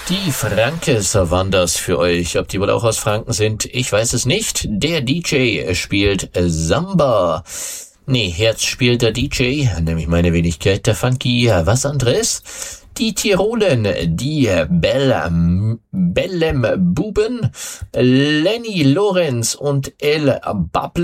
Die Frankes waren das für euch. Ob die wohl auch aus Franken sind, ich weiß es nicht. Der DJ spielt Samba. Nee, jetzt spielt der DJ, nämlich meine Wenigkeit, der Funky, was anderes? Die Tirolen, die Bellem Buben, Lenny Lorenz und El Bable.